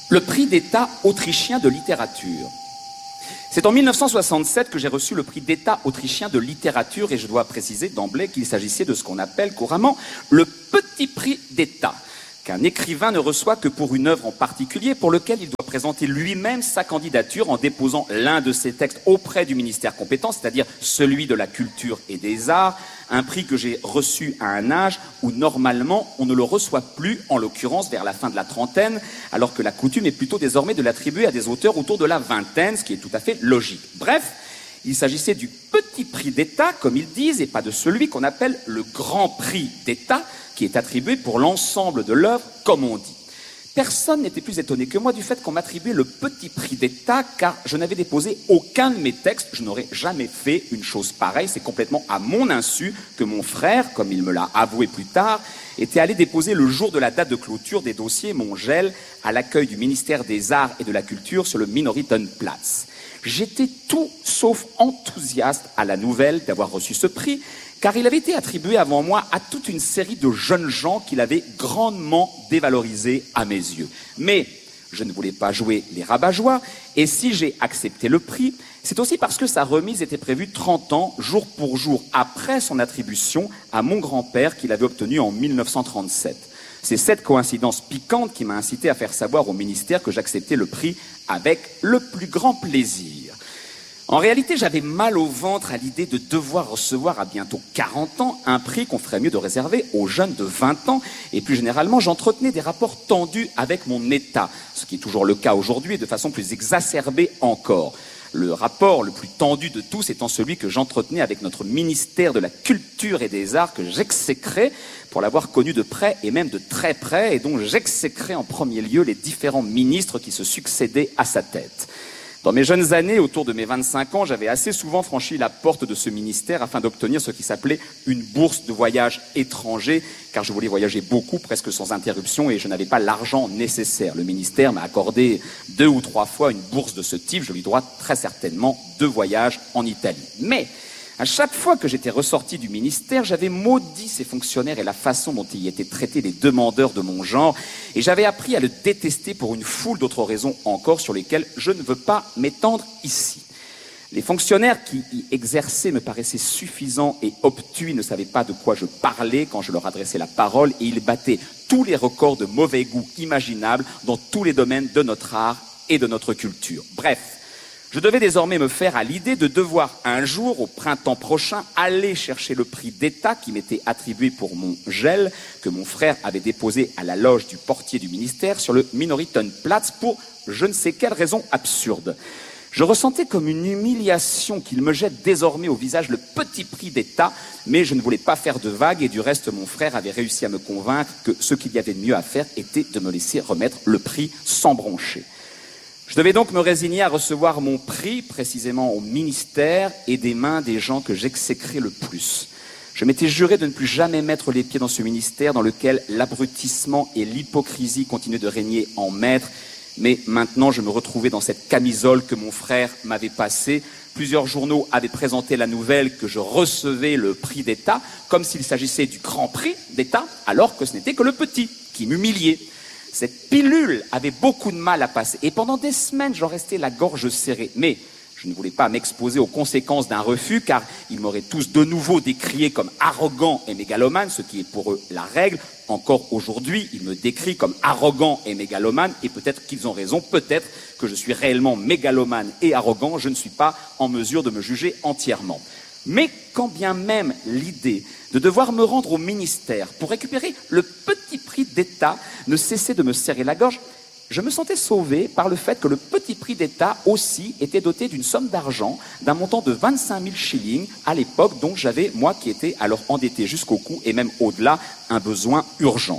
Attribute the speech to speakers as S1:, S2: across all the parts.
S1: Le prix d'État autrichien de littérature. C'est en 1967 que j'ai reçu le prix d'État autrichien de littérature et je dois préciser d'emblée qu'il s'agissait de ce qu'on appelle couramment le petit prix d'État, qu'un écrivain ne reçoit que pour une œuvre en particulier pour lequel il doit présenter lui-même sa candidature en déposant l'un de ses textes auprès du ministère compétent, c'est-à-dire celui de la culture et des arts, un prix que j'ai reçu à un âge où normalement on ne le reçoit plus, en l'occurrence vers la fin de la trentaine, alors que la coutume est plutôt désormais de l'attribuer à des auteurs autour de la vingtaine, ce qui est tout à fait logique. Bref, il s'agissait du petit prix d'État, comme ils disent, et pas de celui qu'on appelle le grand prix d'État, qui est attribué pour l'ensemble de l'œuvre, comme on dit. Personne n'était plus étonné que moi du fait qu'on m'attribuait le petit prix d'État, car je n'avais déposé aucun de mes textes. Je n'aurais jamais fait une chose pareille. C'est complètement à mon insu que mon frère, comme il me l'a avoué plus tard, était allé déposer le jour de la date de clôture des dossiers mon gel à l'accueil du ministère des Arts et de la Culture sur le Minoritenplatz. J'étais tout sauf enthousiaste à la nouvelle d'avoir reçu ce prix, car il avait été attribué avant moi à toute une série de jeunes gens qui l'avaient grandement dévalorisé à mes yeux. Mais je ne voulais pas jouer les rabat-joie, et si j'ai accepté le prix, c'est aussi parce que sa remise était prévue 30 ans, jour pour jour, après son attribution à mon grand-père qu'il avait obtenu en 1937. C'est cette coïncidence piquante qui m'a incité à faire savoir au ministère que j'acceptais le prix avec le plus grand plaisir. En réalité, j'avais mal au ventre à l'idée de devoir recevoir à bientôt 40 ans un prix qu'on ferait mieux de réserver aux jeunes de 20 ans. Et plus généralement, j'entretenais des rapports tendus avec mon État, ce qui est toujours le cas aujourd'hui et de façon plus exacerbée encore. Le rapport le plus tendu de tous étant celui que j'entretenais avec notre ministère de la Culture et des Arts, que j'exécrais pour l'avoir connu de près et même de très près, et dont j'exécrais en premier lieu les différents ministres qui se succédaient à sa tête. Dans mes jeunes années, autour de mes 25 ans, j'avais assez souvent franchi la porte de ce ministère afin d'obtenir ce qui s'appelait une bourse de voyage étranger, car je voulais voyager beaucoup, presque sans interruption, et je n'avais pas l'argent nécessaire. Le ministère m'a accordé 2 ou 3 fois une bourse de ce type. Je lui dois très certainement 2 voyages en Italie. Mais à chaque fois que j'étais ressorti du ministère, j'avais maudit ces fonctionnaires et la façon dont y étaient traités les demandeurs de mon genre, et j'avais appris à le détester pour une foule d'autres raisons encore sur lesquelles je ne veux pas m'étendre ici. Les fonctionnaires qui y exerçaient me paraissaient suffisants et obtus, ne savaient pas de quoi je parlais quand je leur adressais la parole, et ils battaient tous les records de mauvais goût imaginables dans tous les domaines de notre art et de notre culture. Bref, je devais désormais me faire à l'idée de devoir un jour, au printemps prochain, aller chercher le prix d'État qui m'était attribué pour mon gel, que mon frère avait déposé à la loge du portier du ministère sur le Minoritenplatz pour je ne sais quelle raison absurde. Je ressentais comme une humiliation qu'il me jette désormais au visage le petit prix d'État, mais je ne voulais pas faire de vagues et du reste mon frère avait réussi à me convaincre que ce qu'il y avait de mieux à faire était de me laisser remettre le prix sans broncher. Je devais donc me résigner à recevoir mon prix, précisément au ministère, et des mains des gens que j'exécrais le plus. Je m'étais juré de ne plus jamais mettre les pieds dans ce ministère dans lequel l'abrutissement et l'hypocrisie continuaient de régner en maître, mais maintenant je me retrouvais dans cette camisole que mon frère m'avait passée. Plusieurs journaux avaient présenté la nouvelle que je recevais le prix d'État, comme s'il s'agissait du grand prix d'État, alors que ce n'était que le petit, qui m'humiliait. Cette pilule avait beaucoup de mal à passer, et pendant des semaines, j'en restais la gorge serrée. Mais je ne voulais pas m'exposer aux conséquences d'un refus, car ils m'auraient tous de nouveau décrié comme arrogant et mégalomane, ce qui est pour eux la règle. Encore aujourd'hui, ils me décrient comme arrogant et mégalomane, et peut-être qu'ils ont raison, peut-être que je suis réellement mégalomane et arrogant, je ne suis pas en mesure de me juger entièrement. Mais quand bien même l'idée de devoir me rendre au ministère pour récupérer le petit prix d'État ne cessait de me serrer la gorge, je me sentais sauvé par le fait que le petit prix d'État aussi était doté d'une somme d'argent, d'un montant de 25 000 shillings à l'époque, dont j'avais, moi qui étais alors endetté jusqu'au cou et même au-delà, un besoin urgent.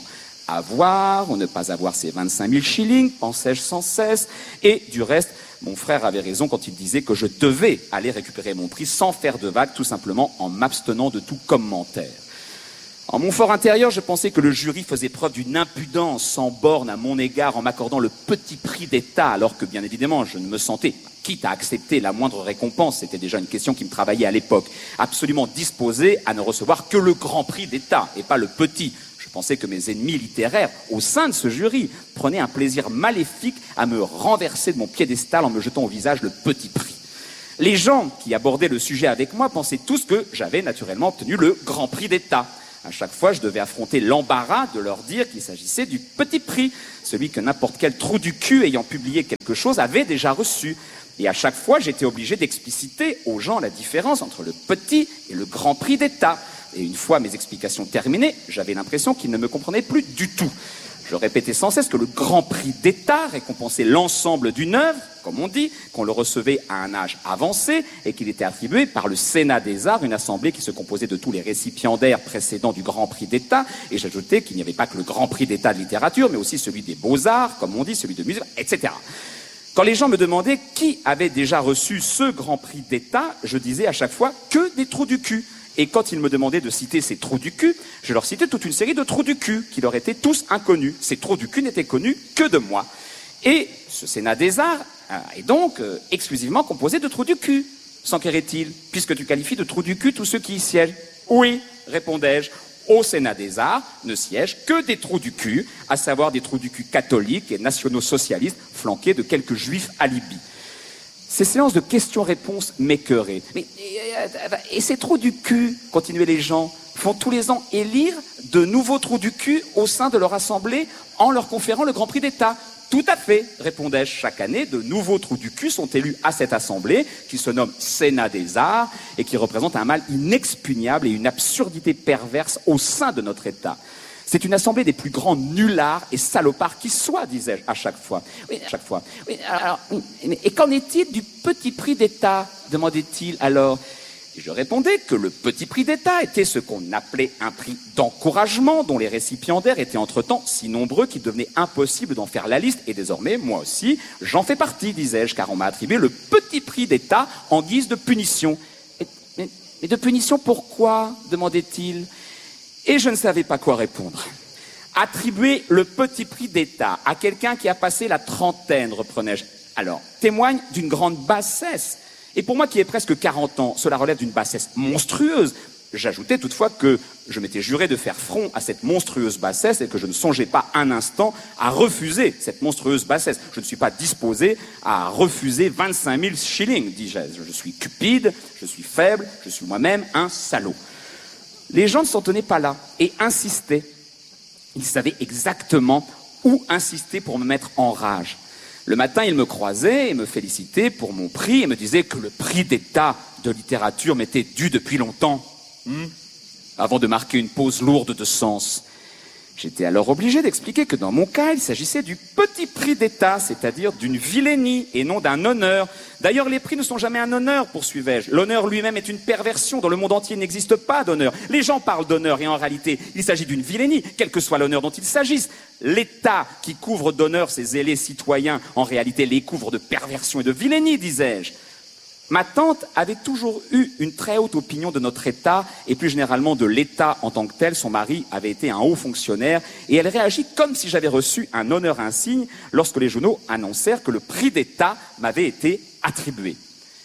S1: Avoir ou ne pas avoir ces 25 000 shillings, pensais-je sans cesse, et du reste, mon frère avait raison quand il disait que je devais aller récupérer mon prix sans faire de vagues, tout simplement en m'abstenant de tout commentaire. En mon fort intérieur, je pensais que le jury faisait preuve d'une impudence sans borne à mon égard en m'accordant le petit prix d'État, alors que bien évidemment je ne me sentais, quitte à accepter la moindre récompense, c'était déjà une question qui me travaillait à l'époque, absolument disposé à ne recevoir que le grand prix d'État et pas le petit. Je Je pensais que mes ennemis littéraires, au sein de ce jury, prenaient un plaisir maléfique à me renverser de mon piédestal en me jetant au visage le petit prix. Les gens qui abordaient le sujet avec moi pensaient tous que j'avais naturellement obtenu le Grand Prix d'État. À chaque fois, je devais affronter l'embarras de leur dire qu'il s'agissait du petit prix, celui que n'importe quel trou du cul ayant publié quelque chose avait déjà reçu. Et à chaque fois, j'étais obligé d'expliciter aux gens la différence entre le petit et le Grand Prix d'État. Et une fois mes explications terminées, j'avais l'impression qu'ils ne me comprenaient plus du tout. Je répétais sans cesse que le Grand Prix d'État récompensait l'ensemble d'une œuvre, comme on dit, qu'on le recevait à un âge avancé et qu'il était attribué par le Sénat des Arts, une assemblée qui se composait de tous les récipiendaires précédents du Grand Prix d'État. Et j'ajoutais qu'il n'y avait pas que le Grand Prix d'État de littérature, mais aussi celui des Beaux-Arts, comme on dit, celui de musique, etc. Quand les gens me demandaient qui avait déjà reçu ce Grand Prix d'État, je disais à chaque fois que des trous du cul. Et quand ils me demandaient de citer ces trous du cul, je leur citais toute une série de trous du cul qui leur étaient tous inconnus. Ces trous du cul n'étaient connus que de moi. Et ce Sénat des Arts est donc exclusivement composé de trous du cul, s'enquérait-il, puisque tu qualifies de trous du cul tous ceux qui y siègent. Oui, répondais-je, au Sénat des Arts ne siègent que des trous du cul, à savoir des trous du cul catholiques et nationaux-socialistes flanqués de quelques juifs alibis. Ces séances de questions-réponses m'écœuraient. Et ces trous du cul, continuaient les gens, font tous les ans élire de nouveaux trous du cul au sein de leur assemblée en leur conférant le Grand Prix d'État. Tout à fait, répondais-je. Chaque année, de nouveaux trous du cul sont élus à cette assemblée, qui se nomme Sénat des Arts, et qui représente un mal inexpugnable et une absurdité perverse au sein de notre État. C'est une assemblée des plus grands nullards et salopards qui soient, disais-je à chaque fois. Oui, à chaque fois. Oui, alors, et qu'en est-il du petit prix d'État, demandait-il alors. Et je répondais que le petit prix d'État était ce qu'on appelait un prix d'encouragement, dont les récipiendaires étaient entre-temps si nombreux qu'il devenait impossible d'en faire la liste. Et désormais, moi aussi, j'en fais partie, disais-je, car on m'a attribué le petit prix d'État en guise de punition. Mais de punition pourquoi, demandait-il. Et je ne savais pas quoi répondre. Attribuer le petit prix d'État à quelqu'un qui a passé la trentaine, reprenais-je, alors, témoigne d'une grande bassesse. Et pour moi qui ai presque 40 ans, cela relève d'une bassesse monstrueuse. J'ajoutais toutefois que je m'étais juré de faire front à cette monstrueuse bassesse et que je ne songeais pas un instant à refuser cette monstrueuse bassesse. Je ne suis pas disposé à refuser 25 000 shillings, dis-je. Je suis cupide, je suis faible, je suis moi-même un salaud. Les gens ne s'en tenaient pas là et insistaient. Ils savaient exactement où insister pour me mettre en rage. Le matin, ils me croisaient et me félicitaient pour mon prix et me disaient que le prix d'État de littérature m'était dû depuis longtemps, avant de marquer une pause lourde de sens. J'étais alors obligé d'expliquer que dans mon cas, il s'agissait du petit prix d'État, c'est-à-dire d'une vilainie et non d'un honneur. D'ailleurs, les prix ne sont jamais un honneur, poursuivais-je. L'honneur lui-même est une perversion. Dans le monde entier, il n'existe pas d'honneur. Les gens parlent d'honneur et en réalité, il s'agit d'une vilainie, quel que soit l'honneur dont il s'agisse. L'État qui couvre d'honneur ses zélés citoyens, en réalité, les couvre de perversion et de vilainie, disais-je. Ma tante avait toujours eu une très haute opinion de notre État et plus généralement de l'État en tant que tel. Son mari avait été un haut fonctionnaire et elle réagit comme si j'avais reçu un honneur insigne lorsque les journaux annoncèrent que le prix d'État m'avait été attribué.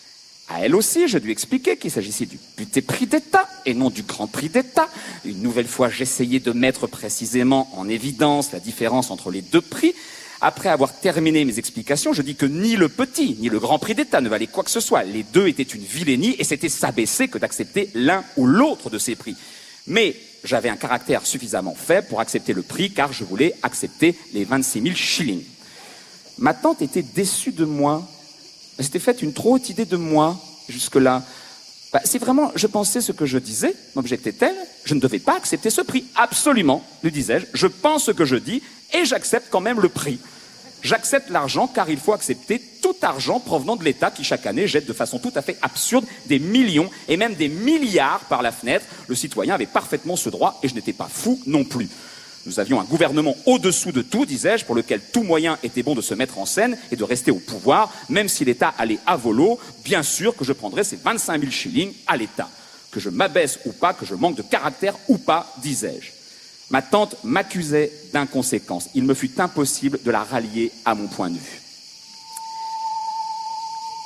S1: À elle aussi, je lui expliquais qu'il s'agissait du petit prix d'État et non du Grand Prix d'État. Une nouvelle fois, j'essayais de mettre précisément en évidence la différence entre les deux prix. Après avoir terminé mes explications, je dis que ni le petit, ni le Grand Prix d'État ne valaient quoi que ce soit. Les deux étaient une vilainie et c'était s'abaisser que d'accepter l'un ou l'autre de ces prix. Mais j'avais un caractère suffisamment faible pour accepter le prix car je voulais accepter les 26 000 shillings. Ma tante était déçue de moi. Elle s'était faite une trop haute idée de moi jusque-là. Si vraiment je pensais ce que je disais, m'objectait-elle, je ne devais pas accepter ce prix. Absolument, lui disais-je, je pense ce que je dis et j'accepte quand même le prix. J'accepte l'argent car il faut accepter tout argent provenant de l'État qui chaque année jette de façon tout à fait absurde des millions et même des milliards par la fenêtre. Le citoyen avait parfaitement ce droit et je n'étais pas fou non plus. Nous avions un gouvernement au-dessous de tout, disais-je, pour lequel tout moyen était bon de se mettre en scène et de rester au pouvoir, même si l'État allait à volo, bien sûr que je prendrais ces 25 000 shillings à l'État. Que je m'abaisse ou pas, que je manque de caractère ou pas, disais-je. Ma tante m'accusait d'inconséquence. Il me fut impossible de la rallier à mon point de vue.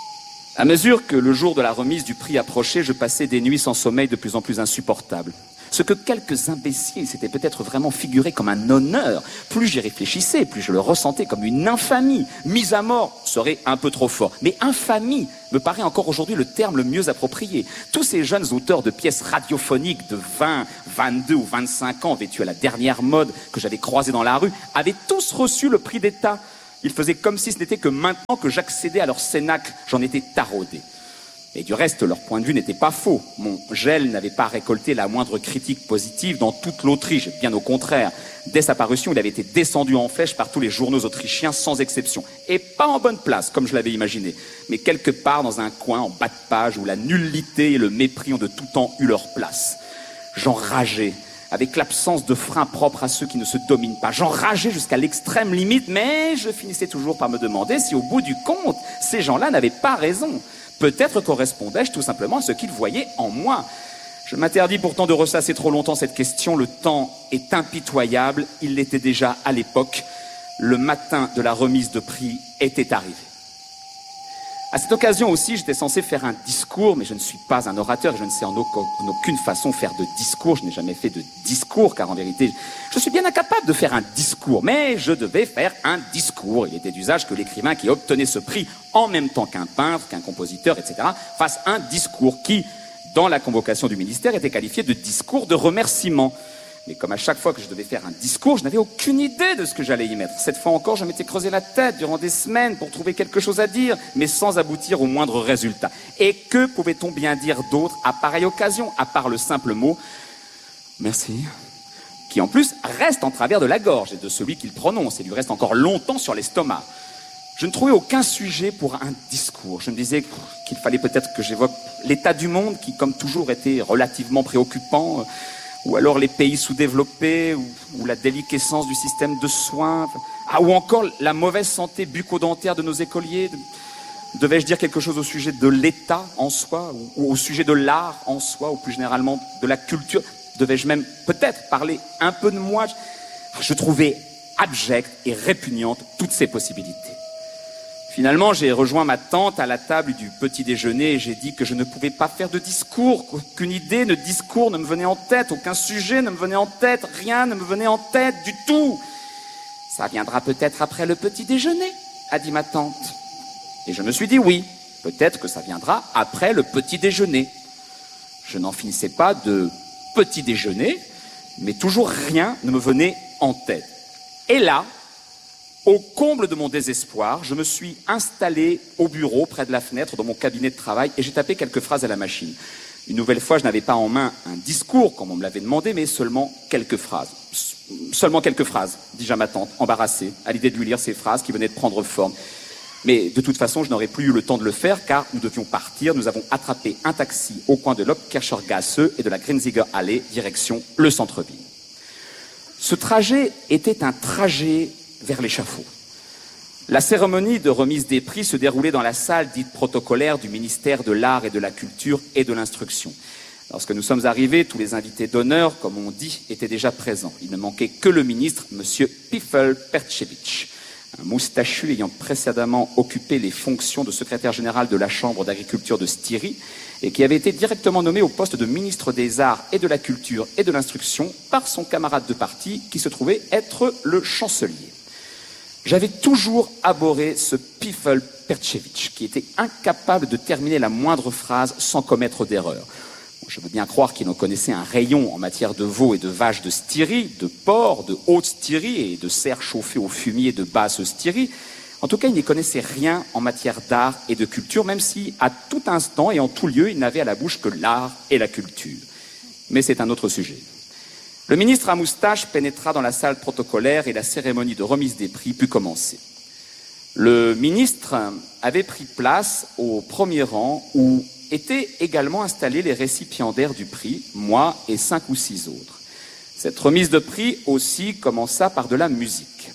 S1: À mesure que le jour de la remise du prix approchait, je passais des nuits sans sommeil de plus en plus insupportables. ce que quelques imbéciles s'étaient peut-être vraiment figuré comme un honneur. Plus j'y réfléchissais, plus je le ressentais comme une infamie. Mise à mort serait un peu trop fort, mais infamie me paraît encore aujourd'hui le terme le mieux approprié. Tous ces jeunes auteurs de pièces radiophoniques de 20, 22 ou 25 ans, vêtus à la dernière mode, que j'avais croisés dans la rue, avaient tous reçu le prix d'État. Ils faisaient comme si ce n'était que maintenant que j'accédais à leur cénacle, j'en étais taraudé. Et du reste, leur point de vue n'était pas faux. Mon gel n'avait pas récolté la moindre critique positive dans toute l'Autriche, bien au contraire. Dès sa parution, il avait été descendu en flèche par tous les journaux autrichiens, sans exception. Et pas en bonne place, comme je l'avais imaginé, mais quelque part dans un coin en bas de page où la nullité et le mépris ont de tout temps eu leur place. J'enrageais, avec l'absence de frein propre à ceux qui ne se dominent pas. J'enrageais jusqu'à l'extrême limite, mais je finissais toujours par me demander si au bout du compte, ces gens-là n'avaient pas raison. Peut-être correspondais-je tout simplement à ce qu'ils voyaient en moi. Je m'interdis pourtant de ressasser trop longtemps cette question. Le temps est impitoyable. Il l'était déjà à l'époque. Le matin de la remise de prix était arrivé. À cette occasion aussi, j'étais censé faire un discours, mais je ne suis pas un orateur et je ne sais en aucune façon faire de discours. Je n'ai jamais fait de discours, car en vérité, je suis bien incapable de faire un discours. Mais je devais faire un discours. Il était d'usage que l'écrivain qui obtenait ce prix en même temps qu'un peintre, qu'un compositeur, etc., fasse un discours qui, dans la convocation du ministère, était qualifié de discours de remerciement. Mais comme à chaque fois que je devais faire un discours, je n'avais aucune idée de ce que j'allais y mettre. Cette fois encore, je m'étais creusé la tête durant des semaines pour trouver quelque chose à dire, mais sans aboutir au moindre résultat. Et que pouvait-on bien dire d'autre à pareille occasion, à part le simple mot « merci », qui en plus reste en travers de la gorge et de celui qui le prononce, et lui reste encore longtemps sur l'estomac. Je ne trouvais aucun sujet pour un discours. Je me disais qu'il fallait peut-être que j'évoque l'état du monde, qui comme toujours était relativement préoccupant, ou alors les pays sous-développés, ou la déliquescence du système de soins, ou encore la mauvaise santé bucco-dentaire de nos écoliers. Devais-je dire quelque chose au sujet de l'État en soi, ou au sujet de l'art en soi, ou plus généralement de la culture? Devais-je même peut-être parler un peu de moi? Je trouvais abjecte et répugnante toutes ces possibilités. Finalement, j'ai rejoint ma tante à la table du petit déjeuner et j'ai dit que je ne pouvais pas faire de discours, qu'aucune idée de discours ne me venait en tête, aucun sujet ne me venait en tête, rien ne me venait en tête du tout. Ça viendra peut-être après le petit déjeuner, a dit ma tante. Et je me suis dit oui, peut-être que ça viendra après le petit déjeuner. Je n'en finissais pas de petit déjeuner, mais toujours rien ne me venait en tête. Et là, au comble de mon désespoir, je me suis installé au bureau, près de la fenêtre, dans mon cabinet de travail, et j'ai tapé quelques phrases à la machine. Une nouvelle fois, je n'avais pas en main un discours, comme on me l'avait demandé, mais seulement quelques phrases. Seulement quelques phrases, dis-je à ma tante, embarrassée, à l'idée de lui lire ces phrases qui venaient de prendre forme. Mais de toute façon, je n'aurais plus eu le temps de le faire, car nous devions partir. Nous avons attrapé un taxi au coin de l'Obkircher Gasse et de la Grinziger Allee, direction le centre-ville. Ce trajet était un trajet vers l'échafaud. La cérémonie de remise des prix se déroulait dans la salle dite protocolaire du ministère de l'Art et de la Culture et de l'Instruction. Lorsque nous sommes arrivés, tous les invités d'honneur, comme on dit, étaient déjà présents. Il ne manquait que le ministre, M. Pifel-Pertchevitch, un moustachu ayant précédemment occupé les fonctions de secrétaire général de la Chambre d'agriculture de Styrie et qui avait été directement nommé au poste de ministre des Arts et de la Culture et de l'Instruction par son camarade de parti qui se trouvait être le chancelier. J'avais toujours abhorré ce Pifel-Pertchevitch qui était incapable de terminer la moindre phrase sans commettre d'erreur. Je veux bien croire qu'il en connaissait un rayon en matière de veaux et de vaches de Styrie, de porcs, de haute Styrie et de cerfs chauffés au fumier de basse Styrie. En tout cas, il n'y connaissait rien en matière d'art et de culture, même si, à tout instant et en tout lieu, il n'avait à la bouche que l'art et la culture. Mais c'est un autre sujet. Le ministre à moustache pénétra dans la salle protocolaire et la cérémonie de remise des prix put commencer. Le ministre avait pris place au premier rang où étaient également installés les récipiendaires du prix, moi et 5 ou 6 autres. Cette remise de prix aussi commença par de la musique.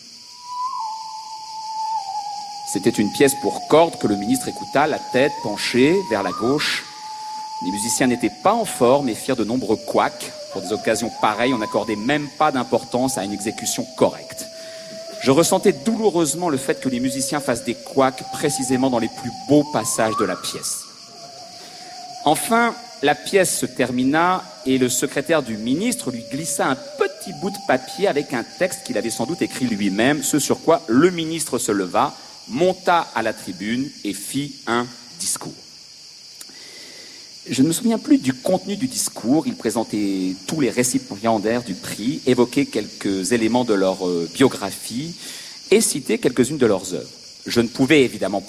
S1: C'était une pièce pour cordes que le ministre écouta, la tête penchée vers la gauche. Les musiciens n'étaient pas en forme et firent de nombreux couacs. Pour des occasions pareilles, on n'accordait même pas d'importance à une exécution correcte. Je ressentais douloureusement le fait que les musiciens fassent des couacs précisément dans les plus beaux passages de la pièce. Enfin, la pièce se termina et le secrétaire du ministre lui glissa un petit bout de papier avec un texte qu'il avait sans doute écrit lui-même, ce sur quoi le ministre se leva, monta à la tribune et fit un discours. Je ne me souviens plus du contenu du discours. Il présentait tous les récipiendaires du prix, évoquait quelques éléments de leur biographie et citait quelques-unes de leurs œuvres. Je ne pouvais évidemment pas